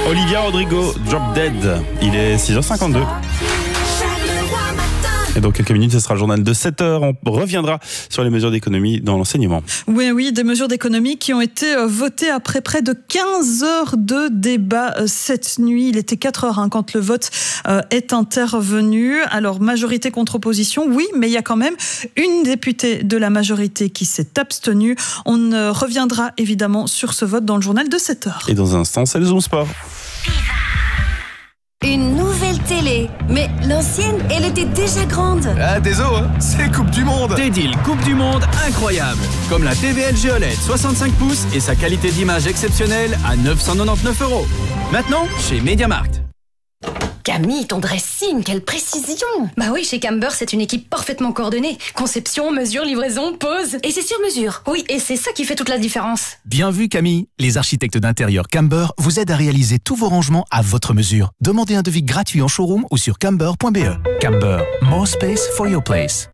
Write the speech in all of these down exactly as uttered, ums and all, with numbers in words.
Olivia Rodrigo, Drop Dead. Il est six heures cinquante-deux. Et dans quelques minutes, ce sera le journal de sept heures. On reviendra sur les mesures d'économie dans l'enseignement. Oui, oui, des mesures d'économie qui ont été votées après près de quinze heures de débat cette nuit. Il était quatre heures hein, quand le vote est intervenu. Alors, majorité contre opposition, oui, mais il y a quand même une députée de la majorité qui s'est abstenue. On reviendra évidemment sur ce vote dans le journal de sept heures. Et dans un instant, c'est le Zoom Sport. Une nouvelle télé. Mais l'ancienne, elle était déjà grande. Ah, désolé, hein, c'est Coupe du Monde. Des deals Coupe du Monde incroyables. Comme la T V L G O L E D soixante-cinq pouces et sa qualité d'image exceptionnelle à neuf cent quatre-vingt-dix-neuf euros. Maintenant, chez MediaMarkt. Camille, ton dressing, quelle précision! Bah oui, chez Camber, c'est une équipe parfaitement coordonnée. Conception, mesure, livraison, pose. Et c'est sur mesure. Oui, et c'est ça qui fait toute la différence. Bien vu, Camille. Les architectes d'intérieur Camber vous aident à réaliser tous vos rangements à votre mesure. Demandez un devis gratuit en showroom ou sur camber point b e. Camber, more space for your place.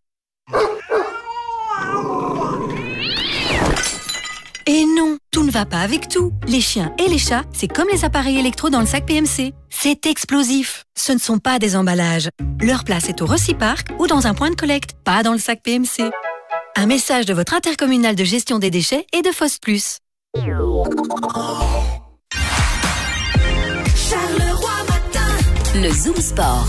Et non, tout ne va pas avec tout. Les chiens et les chats, c'est comme les appareils électro dans le sac P M C. C'est explosif. Ce ne sont pas des emballages. Leur place est au Reciparc ou dans un point de collecte, pas dans le sac P M C. Un message de votre intercommunal de gestion des déchets et de Foss Plus. Le Zoom Sport.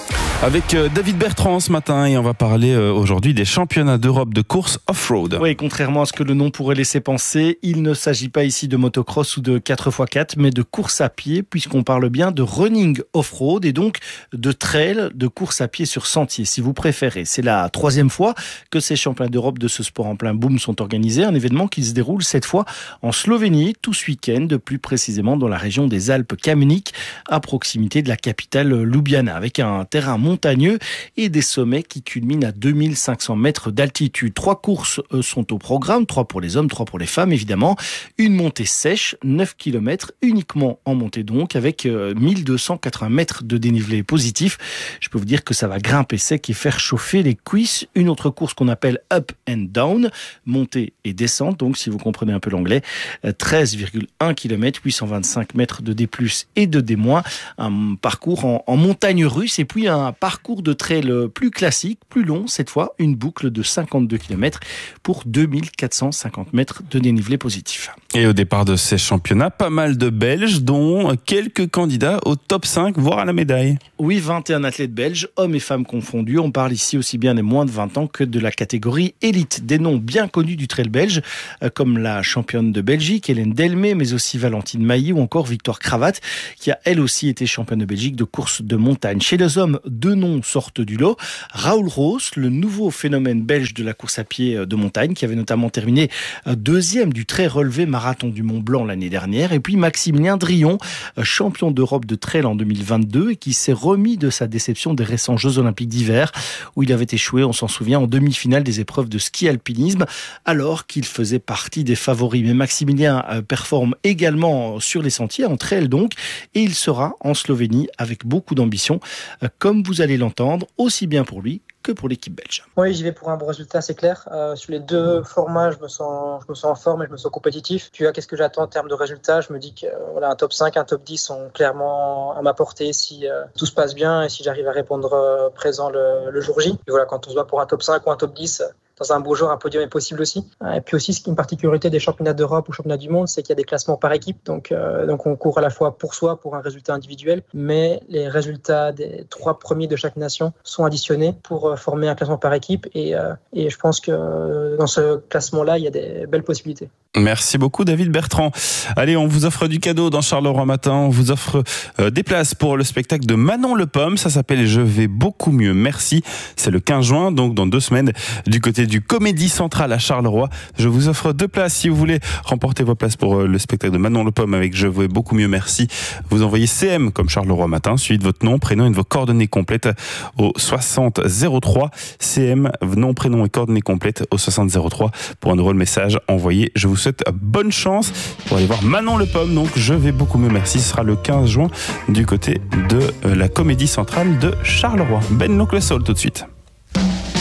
Avec David Bertrand ce matin et on va parler aujourd'hui des championnats d'Europe de course off-road. Oui, contrairement à ce que le nom pourrait laisser penser, il ne s'agit pas ici de motocross ou de quatre par quatre, mais de course à pied, puisqu'on parle bien de running off-road et donc de trail, de course à pied sur sentier, si vous préférez. C'est la troisième fois que ces championnats d'Europe de ce sport en plein boom sont organisés, un événement qui se déroule cette fois en Slovénie, tout ce week-end, plus précisément dans la région des Alpes Kamenic, à proximité de la capitale Ljubljana, avec un terrain montagneux et des sommets qui culminent à deux mille cinq cents mètres d'altitude. Trois courses sont au programme, trois pour les hommes, trois pour les femmes évidemment. Une montée sèche, neuf kilomètres uniquement en montée donc, avec mille deux cent quatre-vingts mètres de dénivelé positif. Je peux vous dire que ça va grimper sec et faire chauffer les cuisses. Une autre course qu'on appelle up and down, montée et descente, donc si vous comprenez un peu l'anglais, treize virgule un kilomètres, huit cent vingt-cinq mètres de D plus et de D moins, un parcours en, en montagne russe et puis un parcours de trail plus classique, plus long cette fois, une boucle de cinquante-deux kilomètres pour deux mille quatre cent cinquante mètres de dénivelé positif. Et au départ de ces championnats, pas mal de Belges, dont quelques candidats au top cinq, voire à la médaille. Oui, vingt et un athlètes belges, hommes et femmes confondus. On parle ici aussi bien des moins de vingt ans que de la catégorie élite. Des noms bien connus du trail belge, comme la championne de Belgique, Hélène Delmé, mais aussi Valentine Mailly ou encore Victoire Cravatte, qui a elle aussi été championne de Belgique de course de montagne. Chez les hommes, deux noms sortent du lot. Raoul Roos, le nouveau phénomène belge de la course à pied de montagne, qui avait notamment terminé deuxième du très relevé marathon du Mont Blanc l'année dernière. Et puis Maximilien Drillon, champion d'Europe de trail en deux mille vingt-deux et qui s'est remis de sa déception des récents Jeux Olympiques d'hiver, où il avait échoué, on s'en souvient, en demi-finale des épreuves de ski alpinisme, alors qu'il faisait partie des favoris. Mais Maximilien performe également sur les sentiers, en trail donc, et il sera en Slovénie avec beaucoup d'ambition, comme vous allez l'entendre, aussi bien pour lui que pour l'équipe belge. Oui, j'y vais pour un bon résultat, c'est clair. Euh, sur les deux formats, je me sens, je me sens en forme et je me sens compétitif. Puis là, qu'est-ce que j'attends en termes de résultats? Je me dis que euh, voilà, un top cinq, un top dix sont clairement à ma portée si euh, tout se passe bien et si j'arrive à répondre euh, présent le, le jour J. Et voilà, quand on se bat pour un top cinq ou un top dix, dans un beau jour, un podium est possible aussi. Et puis aussi, ce qui est une particularité des championnats d'Europe ou championnats du monde, c'est qu'il y a des classements par équipe. Donc, euh, donc on court à la fois pour soi, pour un résultat individuel, mais les résultats des trois premiers de chaque nation sont additionnés pour euh, former un classement par équipe. Et, euh, et je pense que euh, dans ce classement-là, il y a des belles possibilités. Merci beaucoup David Bertrand. Allez, on vous offre du cadeau dans Charleroi Matin. On vous offre euh, des places pour le spectacle de Manon Le Pomme. Ça s'appelle Je vais beaucoup mieux, merci. C'est le quinze juin, donc dans deux semaines, du côté du Comédie Centrale à Charleroi. Je vous offre deux places. Si vous voulez remporter vos places pour euh, le spectacle de Manon Le Pomme avec Je vais beaucoup mieux, merci, vous envoyez C M comme Charleroi Matin, suivi de votre nom, prénom et de vos coordonnées complètes au soixante zéro trois. C M, nom, prénom et coordonnées complètes au soixante zéro trois. Pour un euro le message envoyé. Je vous souhaite bonne chance pour aller voir Manon Le Pomme. Donc Je vais beaucoup mieux, merci. Ce sera le quinze juin du côté de la Comédie Centrale de Charleroi. Ben l'Oncle Soul tout de suite.